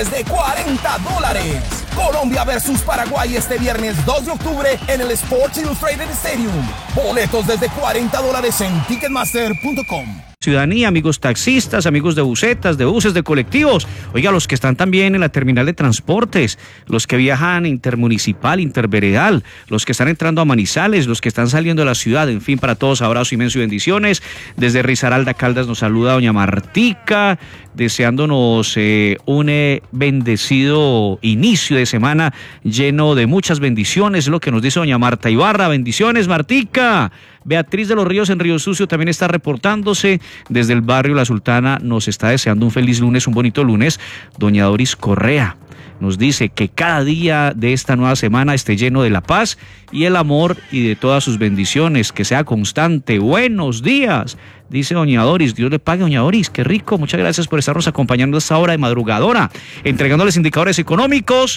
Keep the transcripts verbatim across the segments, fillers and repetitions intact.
de cuarenta dólares. Colombia versus Paraguay este viernes dos de octubre en el Sports Illustrated Stadium. Boletos desde cuarenta dólares en ticketmaster punto com. Ciudadanía, amigos taxistas, amigos de busetas, de buses, de colectivos, oiga, los que están también en la terminal de transportes, los que viajan intermunicipal, interveredal, los que están entrando a Manizales, los que están saliendo de la ciudad, en fin, para todos, abrazo inmenso y bendiciones. Desde Risaralda, Caldas, nos saluda doña Martica, deseándonos eh, un eh, bendecido inicio de semana lleno de muchas bendiciones, lo que nos dice doña Marta Ibarra. Bendiciones, Martica. Beatriz de los Ríos en Río Sucio también está reportándose desde el barrio La Sultana, nos está deseando un feliz lunes, un bonito lunes. Doña Doris Correa nos dice que cada día de esta nueva semana esté lleno de la paz y el amor y de todas sus bendiciones, que sea constante. Buenos días, dice doña Doris. Dios le pague, doña Doris, qué rico. Muchas gracias por estarnos acompañando a esta hora de madrugadora, entregándoles indicadores económicos.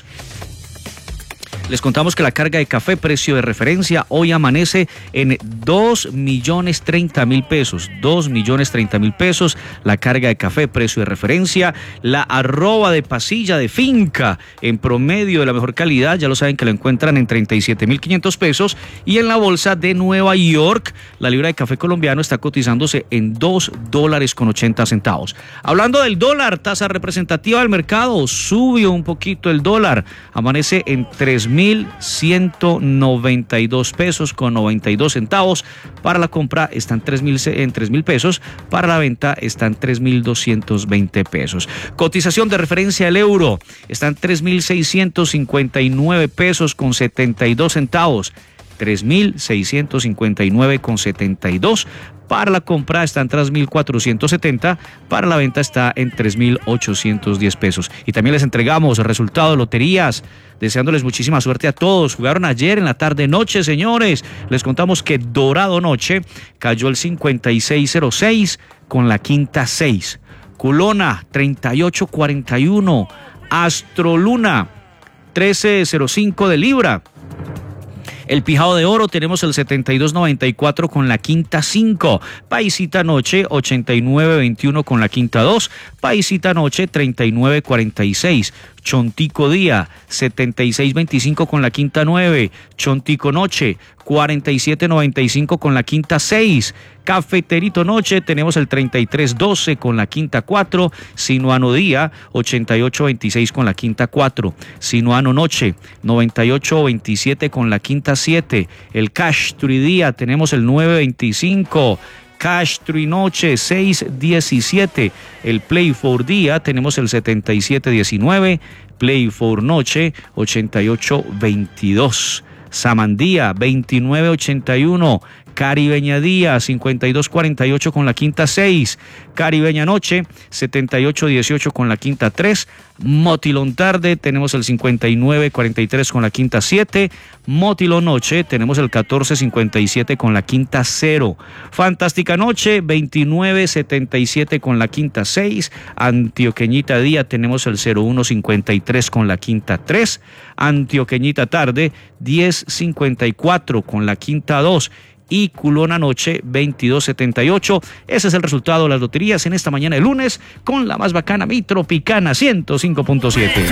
Les contamos que la carga de café, precio de referencia, hoy amanece en dos millones treinta mil pesos. dos millones treinta mil pesos la carga de café, precio de referencia. La arroba de pasilla de finca, en promedio de la mejor calidad, ya lo saben que lo encuentran en treinta y siete mil quinientos pesos. Y en la bolsa de Nueva York, la libra de café colombiano está cotizándose en dos dólares con ochenta centavos. Hablando del dólar, tasa representativa del mercado, subió un poquito el dólar, amanece en tres mil ciento noventa y dos pesos con noventa y dos centavos. Para la compra están tres mil en tres mil pesos, para la venta están tres mil doscientos veinte pesos. Cotización de referencia del euro está en tres mil seiscientos cincuenta y nueve pesos con setenta y dos centavos. tres mil seiscientos cincuenta y nueve con setenta y dos. Para la compra está en tres mil cuatrocientos setenta, para la venta está en tres mil ochocientos diez pesos. Y también les entregamos el resultado de loterías, deseándoles muchísima suerte a todos. Jugaron ayer en la tarde noche, señores. Les contamos que Dorado Noche cayó el cincuenta y seis cero seis con la quinta seis. Culona treinta y ocho cuarenta y uno. Astroluna trece cero cinco de Libra. El Pijao de Oro tenemos el setenta y dos noventa y cuatro con la quinta cinco. Paisita Noche ochenta y nueve veintiuno con la quinta dos. Paisita Noche treinta y nueve cuarenta y seis. Chontico Día setenta y seis veinticinco con la quinta nueve. Chontico Noche cuarenta y siete noventa y cinco con la quinta seis. Cafeterito Noche tenemos el treinta y tres doce con la quinta cuatro. Sinuano Día ochenta y ocho veintiséis con la quinta cuatro. Sinuano Noche noventa y ocho veintisiete con la quinta siete. El Cash Tree Día tenemos el nueve veinticinco. Cash Tree Noche seis diecisiete. El Play for Día tenemos el setenta y siete diecinueve. Play for Noche ochenta y ocho veintidós. Samandía veintinueve ochenta y uno. Caribeña Día cincuenta y dos cuarenta y ocho con la quinta seis. Caribeña Noche setenta y ocho dieciocho con la quinta tres. Motilón Tarde tenemos el cincuenta y nueve cuarenta y tres con la quinta siete. Motilón Noche tenemos el catorce cincuenta y siete con la quinta cero. Fantástica Noche veintinueve setenta y siete con la quinta seis. Antioqueñita Día tenemos el cero uno cincuenta y tres con la quinta tres. Antioqueñita Tarde diez cincuenta y cuatro con la quinta dos. Y Culona Noche veintidós setenta y ocho. Ese es el resultado de las loterías en esta mañana de lunes con la más bacana, mi Tropicana ciento cinco punto siete.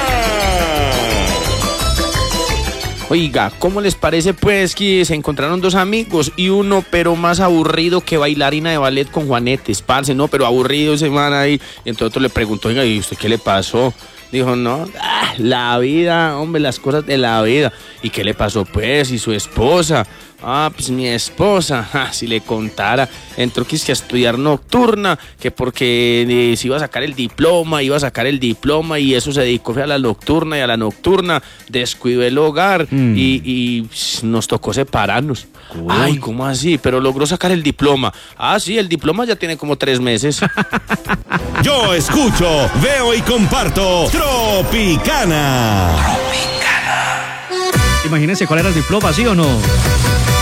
Oiga, ¿cómo les parece pues que se encontraron dos amigos y uno pero más aburrido que bailarina de ballet con juanetes, parce, no, pero aburrido ese man ahí? Y entonces otro le preguntó, oiga, ¿y usted qué le pasó? Dijo, no, ah, la vida, hombre, las cosas de la vida. ¿Y qué le pasó pues? ¿Y su esposa? Ah, pues mi esposa, ah, si le contara, entró que a estudiar nocturna, que porque eh, se iba a sacar el diploma, iba a sacar el diploma y eso se dedicó a la nocturna y a la nocturna, descuidó el hogar mm. y, y pss, nos tocó separarnos. Uy. Ay, ¿cómo así? Pero logró sacar el diploma. Ah, sí, el diploma ya tiene como tres meses. Yo escucho, veo y comparto Tropicana. Tropicana. Imagínense cuál era el diploma, ¿sí o no?